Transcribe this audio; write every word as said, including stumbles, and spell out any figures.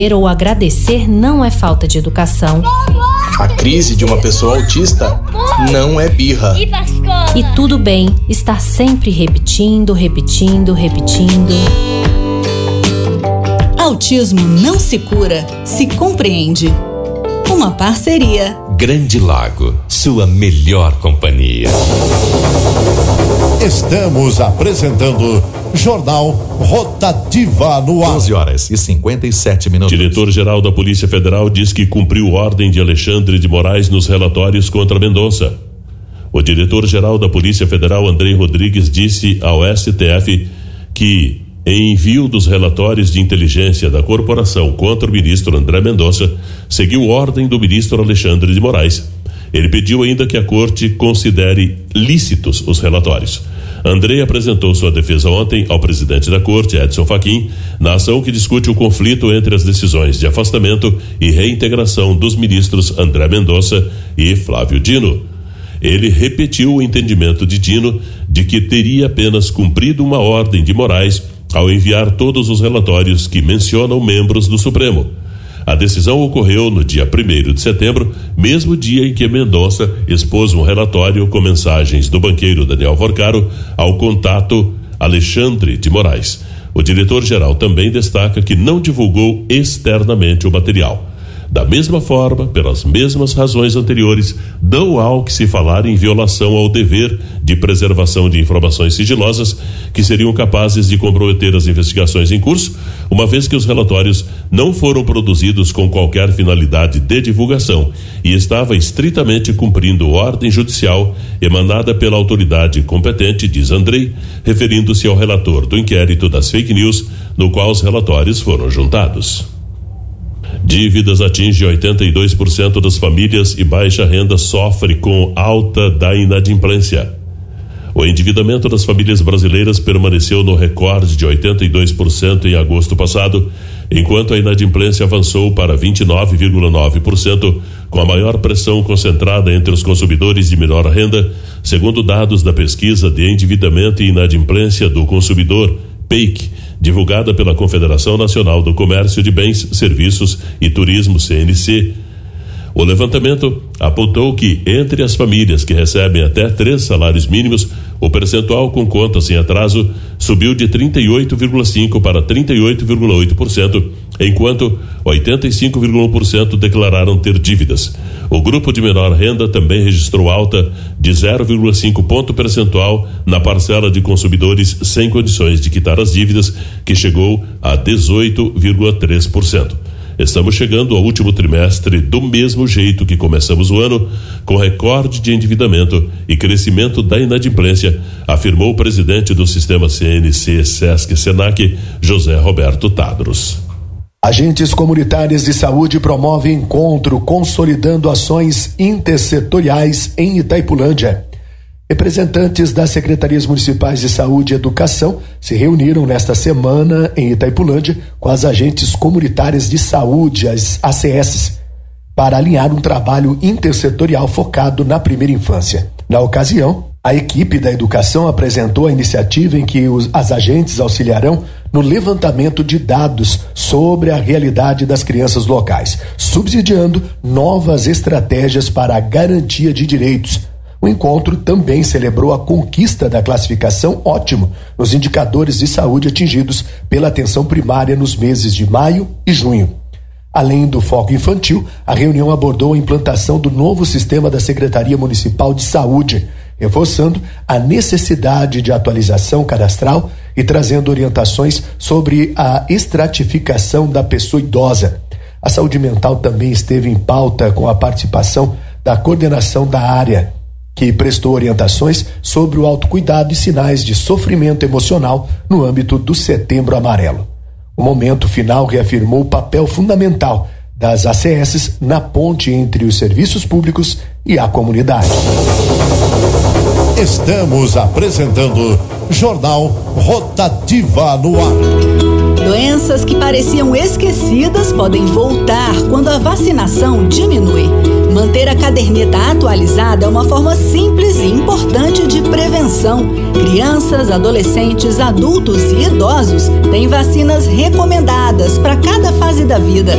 ou agradecer não é falta de educação. A crise de uma pessoa autista não é birra. E tudo bem estar sempre repetindo, repetindo, repetindo. Autismo não se cura, se compreende. Uma parceria. Grande Lago, sua melhor companhia. Estamos apresentando Jornal Rotativa no ar. onze horas e cinquenta e sete minutos. Diretor-geral da Polícia Federal diz que cumpriu ordem de Alexandre de Moraes nos relatórios contra Mendonça. O diretor-geral da Polícia Federal, Andrei Rodrigues, disse ao S T F que, em envio dos relatórios de inteligência da corporação contra o ministro André Mendonça, seguiu ordem do ministro Alexandre de Moraes. Ele pediu ainda que a corte considere lícitos os relatórios. Andrei apresentou sua defesa ontem ao presidente da corte, Edson Fachin, na ação que discute o conflito entre as decisões de afastamento e reintegração dos ministros André Mendonça e Flávio Dino. Ele repetiu o entendimento de Dino de que teria apenas cumprido uma ordem de Moraes ao enviar todos os relatórios que mencionam membros do Supremo. A decisão ocorreu no dia primeiro de setembro, mesmo dia em que Mendonça expôs um relatório com mensagens do banqueiro Daniel Vorcaro ao contato Alexandre de Moraes. O diretor-geral também destaca que não divulgou externamente o material. Da mesma forma, pelas mesmas razões anteriores, não há o que se falar em violação ao dever de preservação de informações sigilosas que seriam capazes de comprometer as investigações em curso, uma vez que os relatórios não foram produzidos com qualquer finalidade de divulgação e estava estritamente cumprindo ordem judicial emanada pela autoridade competente, diz Andrei, referindo-se ao relator do inquérito das fake news, no qual os relatórios foram juntados. Dívidas atingem oitenta e dois por cento das famílias e baixa renda sofre com alta da inadimplência. O endividamento das famílias brasileiras permaneceu no recorde de oitenta e dois por cento em agosto passado, enquanto a inadimplência avançou para vinte e nove vírgula nove por cento, com a maior pressão concentrada entre os consumidores de menor renda, segundo dados da pesquisa de endividamento e inadimplência do consumidor, P E I C, divulgada pela Confederação Nacional do Comércio de Bens, Serviços e Turismo, C N C. O levantamento apontou que, entre as famílias que recebem até três salários mínimos, o percentual com contas em atraso subiu de trinta e oito vírgula cinco por cento para trinta e oito vírgula oito por cento, enquanto oitenta e cinco vírgula um por cento declararam ter dívidas. O grupo de menor renda também registrou alta de zero vírgula cinco ponto percentual na parcela de consumidores sem condições de quitar as dívidas, que chegou a dezoito vírgula três por cento. Estamos chegando ao último trimestre do mesmo jeito que começamos o ano, com recorde de endividamento e crescimento da inadimplência, afirmou o presidente do sistema C N C Sesc Senac, José Roberto Tadros. Agentes comunitários de saúde promovem encontro consolidando ações intersetoriais em Itaipulândia. Representantes das Secretarias Municipais de Saúde e Educação se reuniram nesta semana em Itaipulândia com as agentes comunitárias de saúde, as A C S, para alinhar um trabalho intersetorial focado na primeira infância. Na ocasião, a equipe da educação apresentou a iniciativa em que os, as agentes auxiliarão no levantamento de dados sobre a realidade das crianças locais, subsidiando novas estratégias para a garantia de direitos. O encontro também celebrou a conquista da classificação ótimo nos indicadores de saúde atingidos pela atenção primária nos meses de maio e junho. Além do foco infantil, a reunião abordou a implantação do novo sistema da Secretaria Municipal de Saúde, reforçando a necessidade de atualização cadastral e trazendo orientações sobre a estratificação da pessoa idosa. A saúde mental também esteve em pauta com a participação da coordenação da área, que prestou orientações sobre o autocuidado e sinais de sofrimento emocional no âmbito do Setembro Amarelo. O momento final reafirmou o papel fundamental das A C S na ponte entre os serviços públicos e a comunidade. Estamos apresentando Jornal Rotativa no ar. Doenças que pareciam esquecidas podem voltar quando a vacinação diminui. Manter a caderneta atualizada é uma forma simples e importante de prevenção. Crianças, adolescentes, adultos e idosos têm vacinas recomendadas para cada fase da vida.